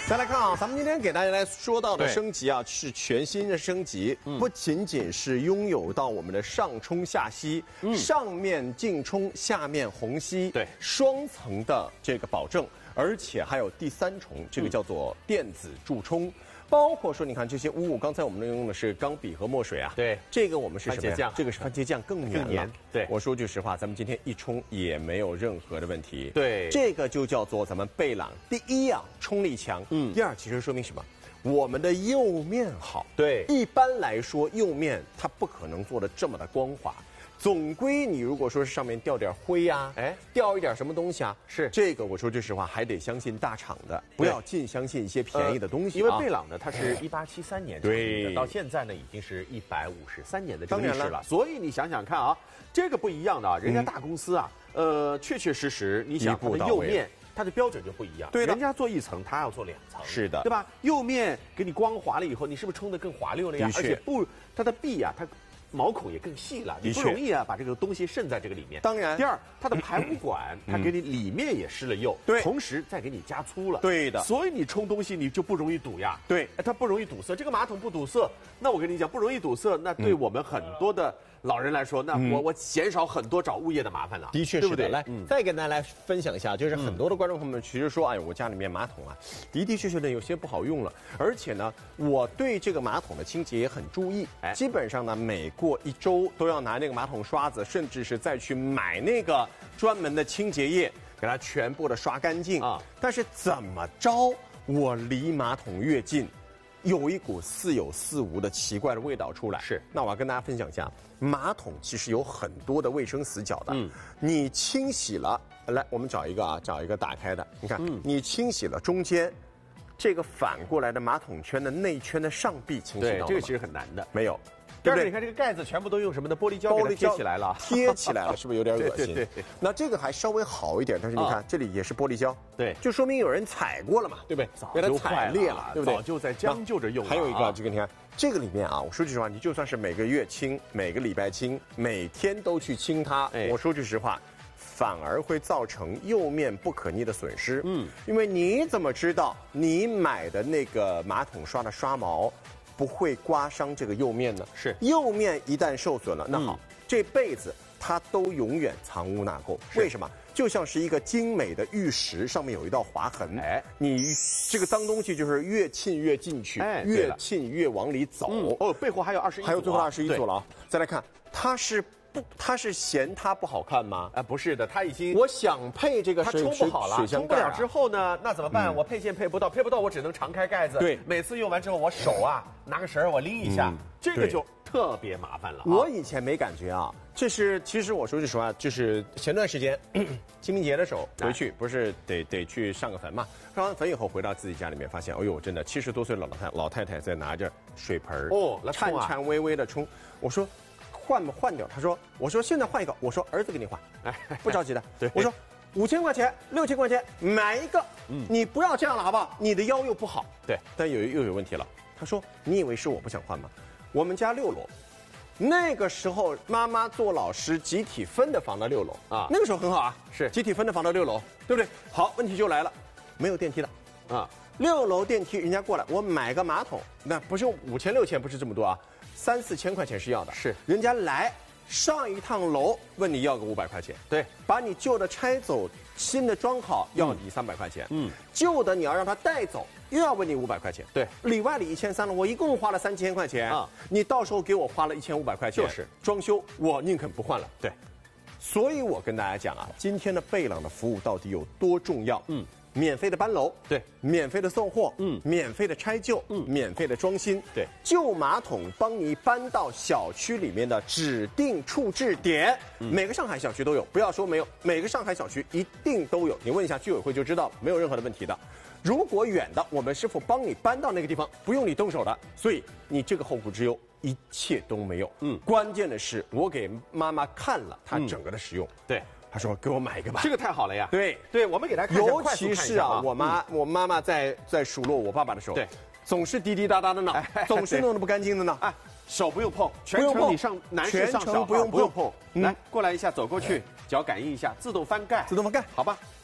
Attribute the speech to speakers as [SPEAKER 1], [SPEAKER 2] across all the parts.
[SPEAKER 1] 再来看啊，咱们今天给大家来说到的升级啊，是全新的升级，不仅仅是拥有到我们的上冲下吸，上面净冲，下面虹吸，
[SPEAKER 2] 对，
[SPEAKER 1] 双层的这个保证，而且还有第三重，这个叫做电子助冲。包括说，你看这些污物，刚才我们用的是钢笔和墨水啊，
[SPEAKER 2] 对，
[SPEAKER 1] 这个我们是什么呀？
[SPEAKER 2] 番茄酱，
[SPEAKER 1] 这个是番茄酱更粘了。
[SPEAKER 2] 对，
[SPEAKER 1] 我说句实话，咱们今天一冲也没有任何的问题。
[SPEAKER 2] 对，
[SPEAKER 1] 这个就叫做咱们贝朗第一啊，冲力强。第二其实说明什么？我们的釉面好。
[SPEAKER 2] 对，
[SPEAKER 1] 一般来说釉面它不可能做的这么的光滑。总归你如果说是上面掉点灰呀，掉一点什么东西啊，
[SPEAKER 2] 是这个
[SPEAKER 1] 我说句实话，还得相信大厂的，不要尽相信一些便宜的东西。
[SPEAKER 2] 因为贝朗呢，它是1873年成立的，到现在呢已经是153年的这个历史了。所以你想想看啊，这个不一样的啊，人家大公司啊，确确实实，你想它的釉面。它的标准就不一样，
[SPEAKER 1] 对的，
[SPEAKER 2] 人家做一层，它要做2层，
[SPEAKER 1] 是的，
[SPEAKER 2] 对吧？釉面给你光滑了以后，你是不是冲得更滑溜了呀？而且它的壁啊，它毛孔也更细了，你不容易啊把这个东西渗在这个里面。
[SPEAKER 1] 当然，
[SPEAKER 2] 第二，它的排污管，它给你里面也施了釉，
[SPEAKER 1] 对，
[SPEAKER 2] 同时再给你加粗了，
[SPEAKER 1] 对的。
[SPEAKER 2] 所以你冲东西你就不容易堵呀，
[SPEAKER 1] 对，
[SPEAKER 2] 它不容易堵塞。这个马桶不堵塞，那我跟你讲，不容易堵塞，那对我们很多的老人来说，那我减少很多找物业的麻烦了。
[SPEAKER 1] 的确是的，来，再跟大家来分享一下，就是很多的观众朋友们其实说，哎，我家里面马桶啊，的确的有些不好用了，而且呢，我对这个马桶的清洁也很注意，基本上呢，每过1周都要拿那个马桶刷子，甚至是再去买那个专门的清洁液，给它全部的刷干净啊。但是怎么着，我离马桶越近，有一股似有似无的奇怪的味道出来。
[SPEAKER 2] 是，
[SPEAKER 1] 那我要跟大家分享一下，马桶其实有很多的卫生死角的。你清洗了，来，我们找一个啊，找一个打开的。你看，你清洗了中间这个反过来的马桶圈的内圈的上壁清洗到了吗？
[SPEAKER 2] 对，这个其实很难的。
[SPEAKER 1] 没有。
[SPEAKER 2] 第二个，你看这个盖子全部都用什么的玻璃胶给它贴起来了，
[SPEAKER 1] 贴起来了，是不是有点恶心？
[SPEAKER 2] 对。
[SPEAKER 1] 那这个还稍微好一点，但是你看这里也是玻璃胶，
[SPEAKER 2] 对，
[SPEAKER 1] 就说明有人踩过了嘛，对不对？给它踩裂了，对不对？
[SPEAKER 2] 早就在将就着用。
[SPEAKER 1] 还有一个，这个你看，这个里面啊，我说句实话，你就算是每个月清，每个礼拜清，每天都去清它，我说句实话，反而会造成釉面不可逆的损失。因为你怎么知道你买的那个马桶刷的刷毛不会刮伤这个釉面呢？
[SPEAKER 2] 是，
[SPEAKER 1] 釉面一旦受损了，那好，这辈子它都永远藏污纳垢。为什么？就像是一个精美的玉石，上面有一道划痕。你这个脏东西就是越沁越进去，越沁越往里走。
[SPEAKER 2] 背后还有21组，
[SPEAKER 1] 还有最后21组了啊！再来看，他是嫌它不好看吗？
[SPEAKER 2] 不是的，他已经
[SPEAKER 1] 我想配这个
[SPEAKER 2] 它冲不好了，冲不了之后呢，那怎么办？我配件配不到我只能常开盖子。
[SPEAKER 1] 对，
[SPEAKER 2] 每次用完之后，我手啊拿个绳儿我拎一下，这个就特别麻烦了。
[SPEAKER 1] 我以前没感觉啊，这是其实我说句实话，就是前段时间清明节的时候回去，不是得去上个坟嘛？上完坟以后回到自己家里面，发现，哎呦，真的70多岁老太太在拿着水盆颤巍巍的冲。我说换掉，我说现在换一个，我说儿子给你换，不着急的。
[SPEAKER 2] 对，
[SPEAKER 1] 我说5000块钱、6000块钱买一个，你不要这样了好不好？你的腰又不好。
[SPEAKER 2] 对，
[SPEAKER 1] 但又有问题了。他说你以为是我不想换吗？我们家6楼，那个时候妈妈做老师，集体分的房到6楼啊，那个时候很好啊，是集体分的房到6楼，对不对？好，问题就来了，没有电梯的啊，6楼电梯人家过来，我买个马桶，那不是5000、6000，不是这么多啊。3、4千块钱是要的，
[SPEAKER 2] 是
[SPEAKER 1] 人家来上一趟楼，问你要个500块钱，
[SPEAKER 2] 对，
[SPEAKER 1] 把你旧的拆走，新的装好，要你300块钱，旧的你要让他带走，又要问你500块钱，
[SPEAKER 2] 对，
[SPEAKER 1] 里外里1300了，我一共花了3000块钱啊，你到时候给我花了1500块钱，
[SPEAKER 2] 就是
[SPEAKER 1] 装修，我宁肯不换了，
[SPEAKER 2] 对，
[SPEAKER 1] 所以我跟大家讲啊，今天的贝朗的服务到底有多重要？免费的搬楼，
[SPEAKER 2] 对，
[SPEAKER 1] 免费的送货，免费的拆旧，免费的装新，
[SPEAKER 2] 对，
[SPEAKER 1] 旧马桶帮你搬到小区里面的指定处置点，每个上海小区都有，不要说没有，每个上海小区一定都有，你问一下居委会就知道，没有任何的问题的。如果远的，我们师傅帮你搬到那个地方，不用你动手的，所以你这个后顾之忧一切都没有。关键的是我给妈妈看了她整个的使用，
[SPEAKER 2] 对。
[SPEAKER 1] 他说：“给我买一个吧。”
[SPEAKER 2] 这个太好了呀！
[SPEAKER 1] 对，
[SPEAKER 2] 我们给他看一下，
[SPEAKER 1] 尤其是啊，我妈妈在数落我爸爸的时候，
[SPEAKER 2] 对，
[SPEAKER 1] 总是滴滴答答的呢，总是弄得不干净的呢。
[SPEAKER 2] 手不用碰，全程你上男士上小孩不用碰。来，过来一下，走过去，脚感应一下，自动翻盖，
[SPEAKER 1] 自动翻盖，
[SPEAKER 2] 好吧？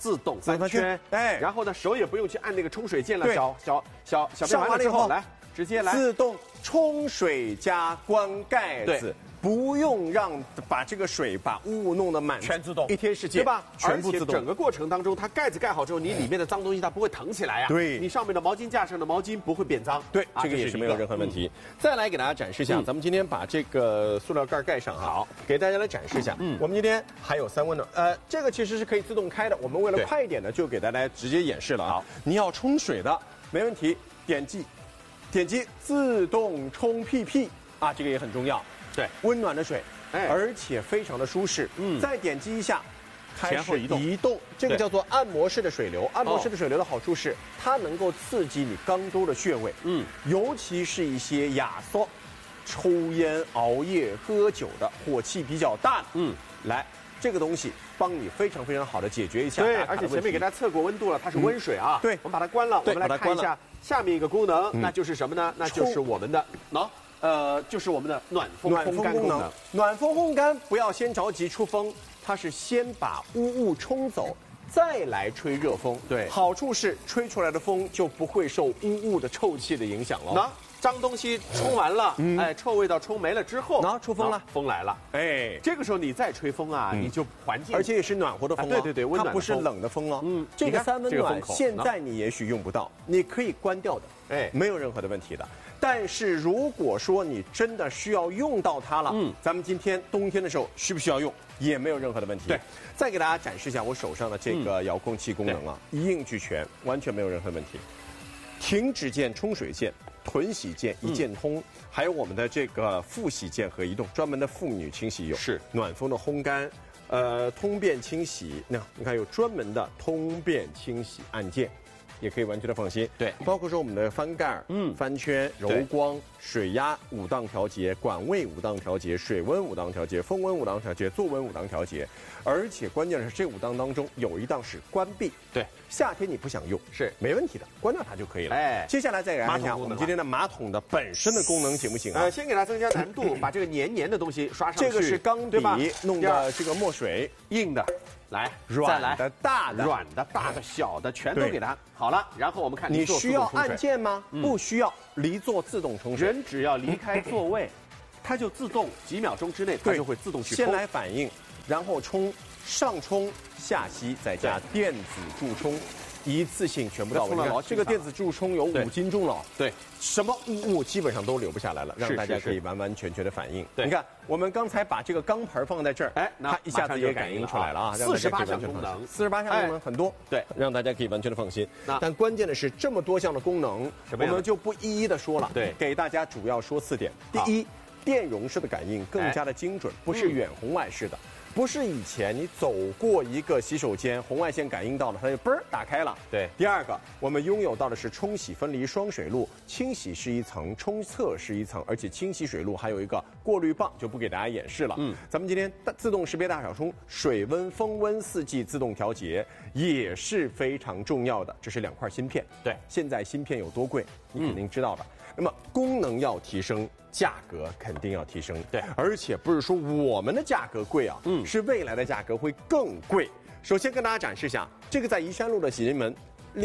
[SPEAKER 2] 自动翻圈，
[SPEAKER 1] 哎，
[SPEAKER 2] 然后呢手也不用去按那个冲水键了，小
[SPEAKER 1] 上完了之后
[SPEAKER 2] 来直接来
[SPEAKER 1] 自动冲水加关盖子。不用把这个水把污物弄得满，
[SPEAKER 2] 全自动，
[SPEAKER 1] 一天世界，
[SPEAKER 2] 对吧？
[SPEAKER 1] 全部自动。
[SPEAKER 2] 整个过程当中，它盖子盖好之后，你里面的脏东西它不会腾起来呀。
[SPEAKER 1] 对，
[SPEAKER 2] 你上面的毛巾架上的毛巾不会变脏。
[SPEAKER 1] 对，这个也是没有任何问题。再来给大家展示一下，咱们今天把这个塑料盖盖上哈，好，给大家来展示一下。我们今天还有3温暖，这个其实是可以自动开的。我们为了快一点呢，就给大家直接演示了啊。你要冲水的，没问题，点击自动冲屁屁啊，这个也很重要。
[SPEAKER 2] 对，
[SPEAKER 1] 温暖的水。而且非常的舒适，再点击一下，开始移动，这个叫做按摩式的水流。按摩式的水流的好处是，它能够刺激你肛周的穴位，尤其是一些亚缩、抽烟、熬夜、喝酒的，火气比较大的，来，这个东西帮你非常非常好的解决一下。
[SPEAKER 2] 对，而且前面给大家测过温度了，它是温水啊。
[SPEAKER 1] 对，
[SPEAKER 2] 我们把它关了，我们来看一下下面一个功能，那就是什么呢？那就是我们的就是我们的暖风烘干功能。
[SPEAKER 1] 暖风烘干不要先着急出风，它是先把污物冲走，再来吹热风。对，好处是吹出来的风就不会受污物的臭气的影响了。
[SPEAKER 2] 脏东西冲完了，臭味道冲没了之后，
[SPEAKER 1] 出风了，
[SPEAKER 2] 风来了，这个时候你再吹风啊，你就环境，
[SPEAKER 1] 而且也是暖和的风啊，
[SPEAKER 2] 对，温暖的风，
[SPEAKER 1] 它不是冷的风哦。这个3温暖现在你也许用不到，你可以关掉的，没有任何的问题的。但是如果说你真的需要用到它了，咱们今天冬天的时候需不需要用，也没有任何的问题。对，再给大家展示一下我手上的这个遥控器功能啊，一应俱全，完全没有任何问题。停止键、冲水键、囤洗键一键通，还有我们的这个复洗键和移动，专门的妇女清洗有，是暖风的烘干，通便清洗，那你看有专门的通便清洗按键。也可以完全的放心，对，包括说我们的翻盖、翻圈、柔光、水压5档调节、管位5档调节、水温5档调节、风温5档调节、坐温5档调节，而且关键是这5档当中有1档是关闭，对，夏天你不想用是没问题的，关掉它就可以了。接下来再来看一下我们今天的马桶的本身的功能行不行啊？
[SPEAKER 2] 先给它增加难度，把这个黏黏的东西刷上去。
[SPEAKER 1] 这个是钢笔弄的这个墨水，
[SPEAKER 2] 硬的。来，
[SPEAKER 1] 软的、大的、
[SPEAKER 2] 小的，全都给它好了。然后我们看
[SPEAKER 1] 你需要按键吗？不需要，离座自动冲水。
[SPEAKER 2] 人只要离开座位，它就自动几秒钟之内，它就会自动去冲。
[SPEAKER 1] 先来反应，然后冲，上冲下吸，再加电子助冲。一次性全部到位。这个电子助冲有5斤重了，对，什么污物基本上都留不下来了，让大家可以完完全全的反应。你看，我们刚才把这个钢盆放在这儿，它一下子也感应出来了啊
[SPEAKER 2] ，48项功能
[SPEAKER 1] ，48项功能很多，对，让大家可以完全的放心。但关键的是这么多项的功能，我们就不一一的说了，对，给大家主要说4点。第一，电容式的感应更加的精准，不是远红外式的。不是以前你走过一个洗手间，红外线感应到了，它就嘣儿打开了。对。第二个，我们拥有到的是冲洗分离双水路，清洗是一层，冲厕是一层，而且清洗水路还有一个过滤棒，就不给大家演示了。咱们今天自动识别大小冲，水温、风温4季自动调节也是非常重要的。这是2块芯片。对。现在芯片有多贵，你肯定知道的。那么功能要提升。价格肯定要提升，对，而且不是说我们的价格贵啊，是未来的价格会更贵。首先跟大家展示一下，这个在宜山路的洗衣门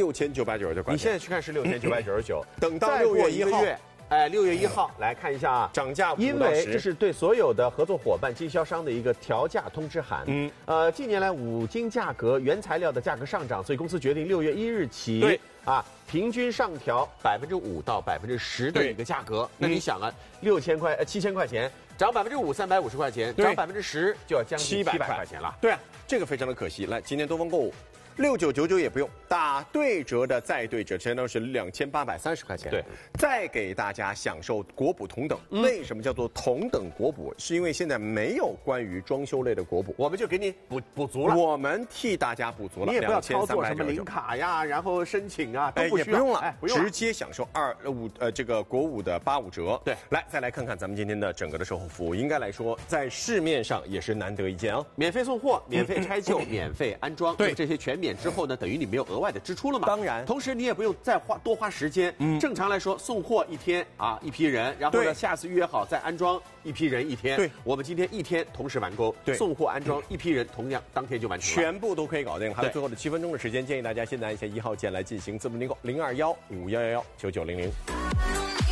[SPEAKER 1] ，6999块钱。
[SPEAKER 2] 你现在去看是6999，
[SPEAKER 1] 等到6月1号。
[SPEAKER 2] 6月1号来看一下啊，
[SPEAKER 1] 涨价5到10，
[SPEAKER 2] 因为这是对所有的合作伙伴、经销商的一个调价通知函。近年来五金价格、原材料的价格上涨，所以公司决定6月1日起，平均上调5%到10%的一个价格。那你想啊，7000块钱涨5%，350块钱，涨10%就要将近700块钱了。
[SPEAKER 1] 对啊，这个非常的可惜。来，今年东方购物。6999也不用，打对折的再对折，相当于是2830块钱。对，再给大家享受国补同等。为什么叫做同等国补？是因为现在没有关于装修类的国补，
[SPEAKER 2] 我们就给你补足了。
[SPEAKER 1] 我们替大家补足了，
[SPEAKER 2] 你也不要操作什么领卡呀，然后申请啊，都不需要，
[SPEAKER 1] 也不用了，直接享受这个国五的85折。对，来再来看看咱们今天的整个的售后服务，应该来说在市面上也是难得一见啊，
[SPEAKER 2] 免费送货，免费拆旧，免费安装，对这些全免。 免之后呢，等于你没有额外的支出了嘛。
[SPEAKER 1] 当然，
[SPEAKER 2] 同时你也不用再多花时间。正常来说，送货1天啊，1批人，然后呢，下次预约好再安装1批人1天。
[SPEAKER 1] 对，
[SPEAKER 2] 我们今天1天同时完工，送货安装1批人，同样当天就完成了，
[SPEAKER 1] 全部都可以搞定。还有最后的7分钟的时间，建议大家现在按下1号键来进行自动订购，02151119900。